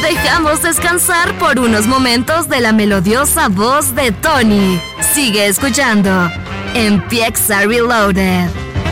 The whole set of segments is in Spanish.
dejamos descansar por unos momentos de la melodiosa voz de Tony. Sigue escuchando Empieza Reloaded.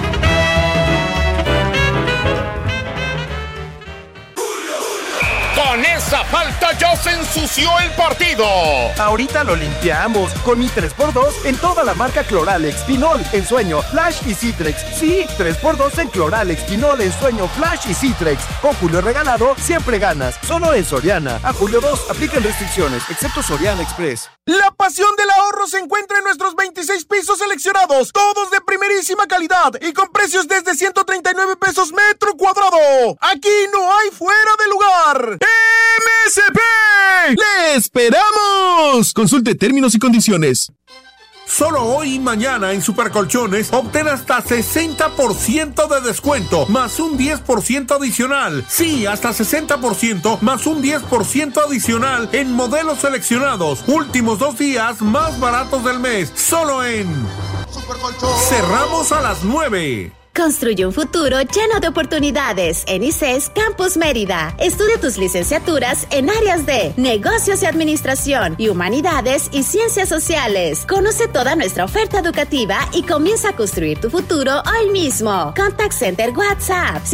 Con esa falta ya se ensució el partido. Ahorita lo limpiamos con mi 3x2 en toda la marca Cloralex, Pinol, Ensueño, Flash y Citrex. Sí, 3x2 en Cloralex, Pinol, Ensueño, Flash y Citrex. Con Julio regalado, siempre ganas. Solo en Soriana. A julio 2 aplican restricciones, excepto Soriana Express. La pasión del ahorro se encuentra en nuestros 26 pisos seleccionados, todos de primerísima calidad y con precios desde 139 pesos metro cuadrado. Aquí no hay fuera de lugar. MSP, ¡le esperamos! Consulte términos y condiciones. Solo hoy y mañana en Supercolchones obtén hasta 60% de descuento más un 10% adicional. Sí, hasta 60% más un 10% adicional en modelos seleccionados. Últimos 2 días más baratos del mes. Solo en Supercolchones. Cerramos a las 9. Construye un futuro lleno de oportunidades en ICES Campus Mérida. Estudia tus licenciaturas en áreas de Negocios y Administración y Humanidades y Ciencias Sociales. Conoce toda nuestra oferta educativa y comienza a construir tu futuro hoy mismo. Contact Center WhatsApp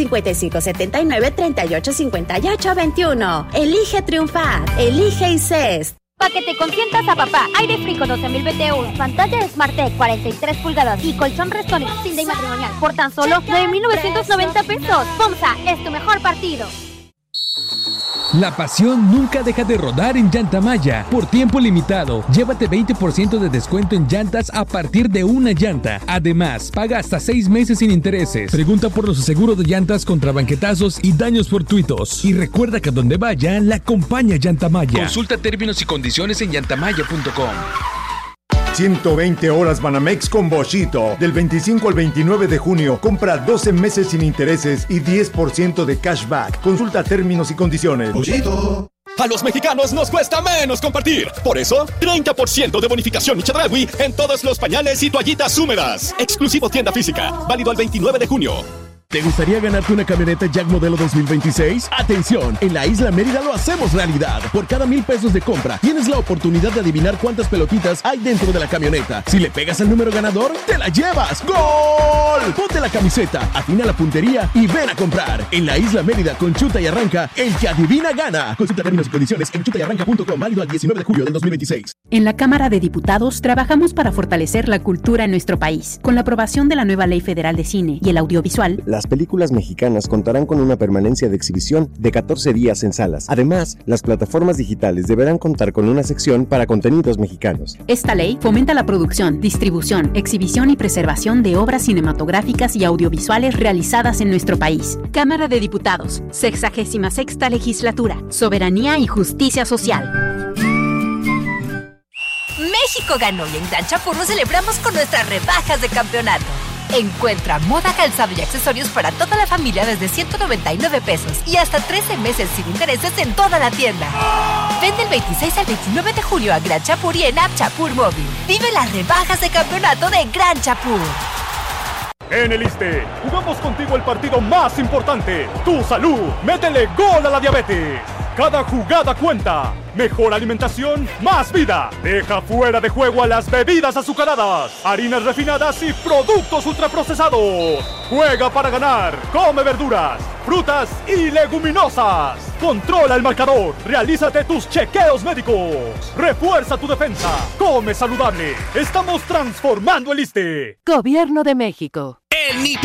5579-385821. Elige triunfar. Elige ICES. Para que te consientas a papá, aire frico 12.000 BTUs, pantalla Smart Tech 43 pulgadas y colchón Restonic sin day matrimonial por tan solo 9.990 pesos. FOMSA es tu mejor partido. La pasión nunca deja de rodar en Llantamaya. Por tiempo limitado, llévate 20% de descuento en llantas a partir de una llanta. Además, paga hasta 6 meses sin intereses. Pregunta por los seguros de llantas contra banquetazos y daños fortuitos. Y recuerda que donde vaya, la acompaña Llantamaya. Consulta términos y condiciones en llantamaya.com. 120 horas Banamex con Boschito. Del 25 al 29 de junio, compra 12 meses sin intereses y 10% de cashback. Consulta términos y condiciones. Boschito. A los mexicanos nos cuesta menos compartir. Por eso, 30% de bonificación y Chedraui en todos los pañales y toallitas húmedas. Exclusivo tienda física. Válido al 29 de junio. ¿Te gustaría ganarte una camioneta Jack modelo 2026? ¡Atención! En la Isla Mérida lo hacemos realidad. Por cada 1,000 pesos de compra, tienes la oportunidad de adivinar cuántas pelotitas hay dentro de la camioneta. Si le pegas al número ganador, ¡te la llevas! ¡Gol! Ponte la camiseta, afina la puntería y ven a comprar. En la Isla Mérida con Chuta y Arranca, el que adivina gana. Consulta términos y condiciones en chutayarranca.com, válido al 19 de julio del 2026. En la Cámara de Diputados trabajamos para fortalecer la cultura en nuestro país. Con la aprobación de la nueva Ley Federal de Cine y el Audiovisual, las películas mexicanas contarán con una permanencia de exhibición de 14 días en salas. Además, las plataformas digitales deberán contar con una sección para contenidos mexicanos. Esta ley fomenta la producción, distribución, exhibición y preservación de obras cinematográficas y audiovisuales realizadas en nuestro país. Cámara de Diputados, 66ª Legislatura, Soberanía y Justicia Social. México ganó y en Gran Chapur celebramos con nuestras rebajas de campeonato. Encuentra moda, calzado y accesorios para toda la familia desde 199 pesos y hasta 13 meses sin intereses en toda la tienda. Ven del 26 al 29 de julio a Gran Chapur y en App Chapur Móvil. Vive las rebajas de campeonato de Gran Chapur. En el ISSSTE, jugamos contigo el partido más importante, tu salud. Métele gol a la diabetes. Cada jugada cuenta. Mejor alimentación, más vida. Deja fuera de juego a las bebidas azucaradas, harinas refinadas y productos ultraprocesados. Juega para ganar. Come verduras, frutas y leguminosas. Controla el marcador. Realízate tus chequeos médicos. Refuerza tu defensa. Come saludable. Estamos transformando el ISSSTE. Gobierno de México. El